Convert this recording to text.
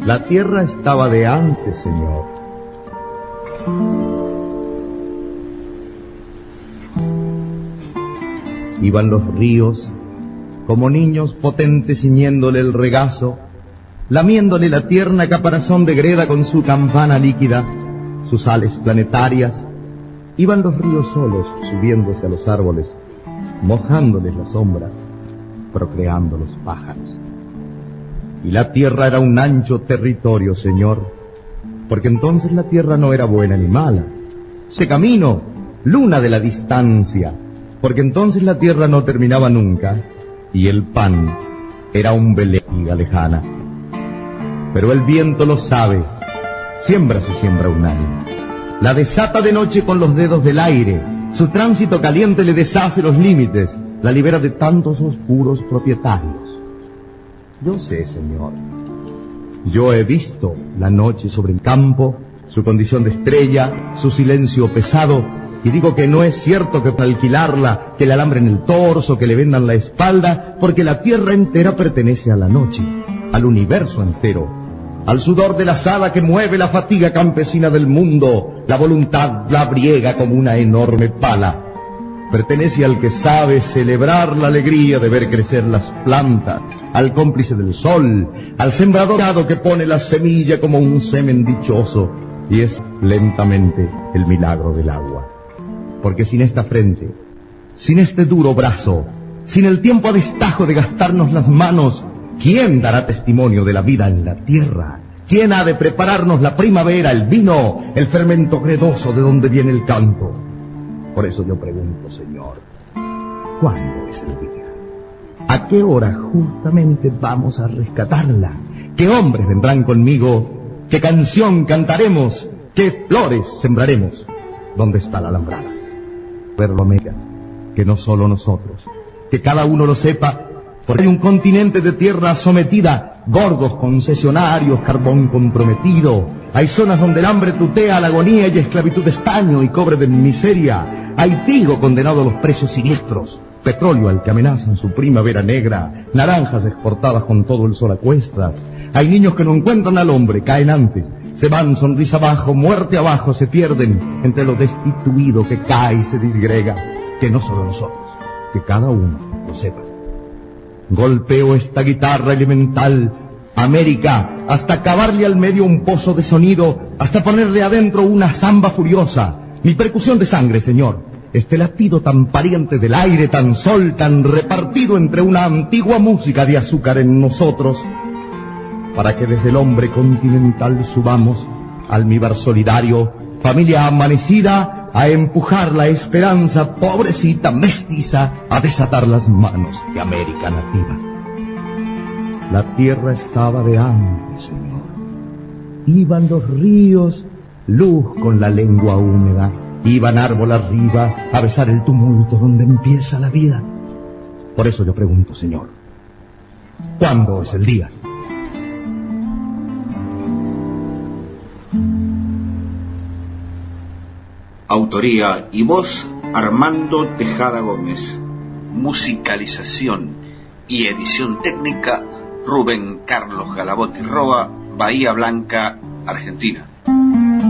La tierra estaba de antes, Señor. Iban los ríos, como niños potentes ciñéndole el regazo, lamiéndole la tierna caparazón de greda con su campana líquida, sus alas planetarias. Iban los ríos solos, subiéndose a los árboles, mojándoles la sombra, procreando los pájaros. Y la tierra era un ancho territorio, Señor, porque entonces la tierra no era buena ni mala. Ese camino, luna de la distancia, porque entonces la tierra no terminaba nunca, y el pan era un beléfiga lejana. Pero el viento lo sabe, siembra su siembra unánime, la desata de noche con los dedos del aire, su tránsito caliente le deshace los límites, la libera de tantos oscuros propietarios. Yo sé, Señor, yo he visto la noche sobre el campo, su condición de estrella, su silencio pesado, y digo que no es cierto que para alquilarla, que le alambren el torso, que le vendan la espalda, porque la tierra entera pertenece a la noche, al universo entero, al sudor de la asada que mueve la fatiga campesina del mundo, la voluntad la briega como una enorme pala. Pertenece al que sabe celebrar la alegría de ver crecer las plantas, al cómplice del sol, al sembrador que pone la semilla como un semen dichoso, y es lentamente el milagro del agua. Porque sin esta frente, sin este duro brazo, sin el tiempo a destajo de gastarnos las manos, ¿quién dará testimonio de la vida en la tierra? ¿Quién ha de prepararnos la primavera, el vino, el fermento gredoso de donde viene el canto? Por eso yo pregunto, Señor, ¿cuándo es el día? ¿A qué hora justamente vamos a rescatarla? ¿Qué hombres vendrán conmigo? ¿Qué canción cantaremos? ¿Qué flores sembraremos? ¿Dónde está la alambrada? Verlo mega, que no solo nosotros, que cada uno lo sepa, porque hay un continente de tierra sometida, gordos concesionarios, carbón comprometido. Hay zonas donde el hambre tutea la agonía y esclavitud estaño y cobre de miseria. Hay trigo condenado a los precios siniestros, petróleo al que amenazan su primavera negra, naranjas exportadas con todo el sol a cuestas. Hay niños que no encuentran al hombre, caen antes, se van sonrisa abajo, muerte abajo, se pierden entre lo destituido que cae y se disgrega. Que no solo nosotros, que cada uno lo sepa. Golpeo esta guitarra elemental, América, hasta cavarle al medio un pozo de sonido, hasta ponerle adentro una zamba furiosa. Mi percusión de sangre, Señor, este latido tan pariente del aire, tan sol, tan repartido entre una antigua música de azúcar en nosotros, para que desde el hombre continental subamos, almíbar solidario, familia amanecida, a empujar la esperanza pobrecita, mestiza, a desatar las manos de América nativa. La tierra estaba de antes, Señor. Iban los ríos, luz con la lengua húmeda, iban árbol arriba a besar el tumulto donde empieza la vida. Por eso yo pregunto, Señor, ¿cuándo es el día? Autoría y voz, Armando Tejada Gómez. Musicalización y edición técnica, Rubén Carlos Galabotti Roa, Bahía Blanca, Argentina.